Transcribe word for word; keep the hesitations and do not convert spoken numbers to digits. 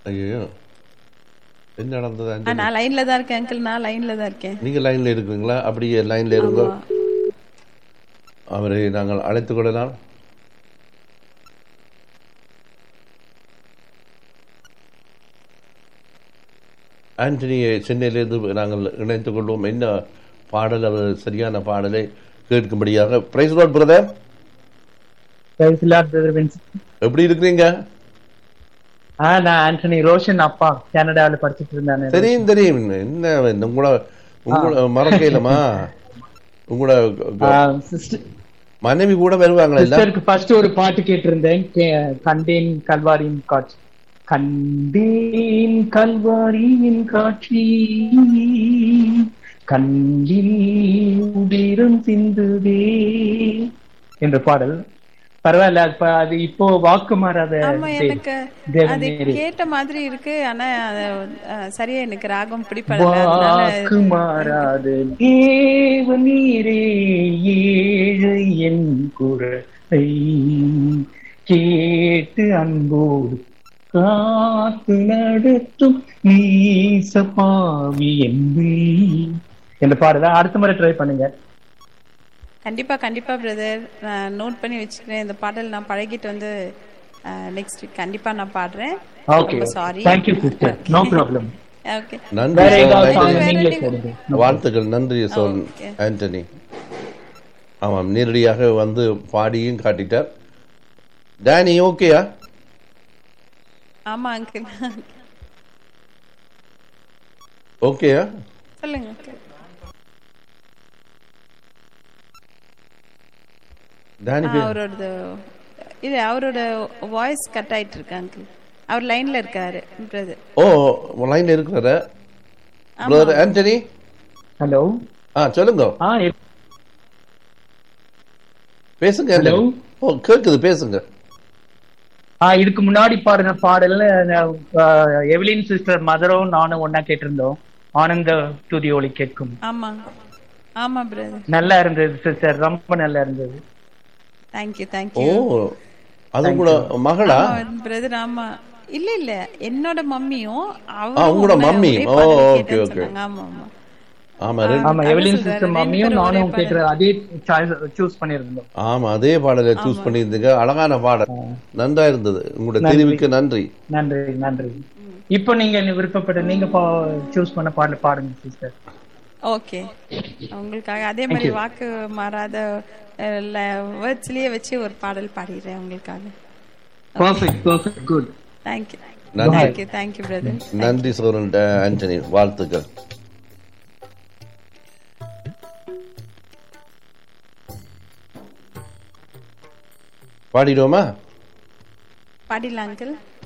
ஐயோ, என்ன நடந்தது ஆ, ஆண்டனி? நான் லைன்ல தான் இருக்கேன் அங்கிள். நான் லைன்ல தான் இருக்கேன். நீங்க லைன்ல இருக்கிறீங்களா? அப்படியே லைன்ல இருங்க. ஆமா. அவரை நாங்கள் அழைத்துக் கொள்ளலாம். ஆண்டனியை சென்னையிலிருந்து நாங்கள் இணைத்துக் கொள்வோம். என்ன பாடல், அவர் சரியான பாடலை கேட்கும்படியாக. Price Lord brother, Praise the Lord, brother Vincent. எப்படி இருக்கிறீங்க? ஆ, நான் ஆண்டனி ரோஷன் அப்பா கனடாவில் படிச்சுட்டு இருந்தானே. தெரியும் தெரியும். என்ன உங்களோட உங்களோட மறக்கலமா? உங்களோட மனைவி கூட வருவாங்களா? இல்ல சிஸ்டருக்கு ஃபர்ஸ்ட் ஒரு பாட்டு கேட்டிருந்தேன். கே- கண்டேன் கல்வாரியின் காட்சி, கண்டேன் கல்வாரியின் காட்சி, கண்ணில் உதிரம் சிந்துதே என்ற பாடல். பரவாயில்ல, அப்ப அது இப்போ வாக்கு மாறாத ஆமா, தேவன். எனக்கு தேவன் அது நேரே. கேட்ட மாதிரி இருக்கு. ஆனா அது, அஹ், சரியா எனக்கு ராகம் பிடிப்படல. அதனால வாக்கு மாறாத தேவ நீரே, ஏழை என் குரலை கேட்டு அன்போடு காத்து நடத்தும் நீசபாவி என்பே என்ற பாடல அடுத்த முறை ட்ரை பண்ணுங்க. கண்டிப்பா கண்டிப்பா பிரதர், நான் நோட் பண்ணி வச்சுக்கிறேன். இந்த பாடல் நான் பழகிட்டு வந்து நெக்ஸ்ட் வீக் கண்டிப்பா நான் பாடுறேன். ஓகே, ரொம்ப sorry. Thank you sister, no problem. Okay. நன்றி வேற சார், ஏதாவது நன்றி. song நீங்களே போடுங்க. வாழ்த்துக்கள். நன்றி சார் ஓகே. ஆண்டனி. ஆமாம், நேரடியாக வந்து பாடியும் காட்டிட்டார். டேனி ஓகேயா? ஆமா அங்கிள். ஓகேயா? சொல்லுங்க uncle. டேனி ஆ, அவரோட இல்ல, அவரோட வாய்ஸ் கட் ஆயிட்டு இருக்கு அங்கிள். அவர் லைன்ல இருக்காரு பிரதர். ஓ, லைன்ல இருக்கிறாரு பிரதர் ஆண்டனி. ஹலோ, ஆ சொல்லுங்க, ஆ பேசுங்க. ஹலோ, ஆண்டனி. ஓ கேக்குது, பேசுங்க. ஆ இதுக்கு முன்னாடி பாடின பாடல்ல அஹ், எவலின் சிஸ்டர் மதரும் நானும் ஒன்னா கேட்டிருந்தோம். ஆனந்த துதி ஒளி கேட்கும். ஆமா ஆமா பிரதர். நல்லா இருந்தது சிஸ்டர், ரொம்ப நல்லா இருந்தது. தேங்க்யூ ஓ, தேங்க்யூ. அது கூட மகளா? பிரதர் ஆமா. இல்ல இல்ல, என்னோட மம்மியும் ஆ, அவரும் உங்களோட ஒண்ணா மம்மி. ஒரே ஓ, பாடல் ஓகே கேட்டேன்னு ஓகே. சொன்னாங்க. ஆமா ஆமா. ஆமா, ஆ, ரெண்டு ஆமா, அதான் எவலின் சொல்றாரு, சிஸ்டர் ரெண்டு மம்மியும் பேரும் ஒரே நானும் பாடல். கேட்கிற அதே சூஸ் பண்ணியிருந்தோம். ஆமா, அதே பாடலை சூஸ் ஆமா. பண்ணியிருந்தீங்க. அழகான பாடல், நன்றா இருந்தது. உங்களுடைய நன்றி. தெரிவுக்கு நன்றி. நன்றி நன்றி. இப்போ நீங்க விருப்பப்பட்ட நீங்க சூஸ் பண்ண பாடல் பாடுங்க சிஸ்டர். ஓகே, உங்களுக்காக அதே Thank மாதிரி you. வாக்கு மாறாத வேர்ட்ஸ்லயே வச்சு ஒரு பாடல் பாடிடுறேன் உங்களுக்காக. Perfect perfect good. தேங்க்யூ நன்றி. Thank you thank you brother. நன்றி சோரன் ஆண்டனி, வாழ்த்துக்கள். பாடிடுவோமா? பாடிடலாம் அங்கிள்.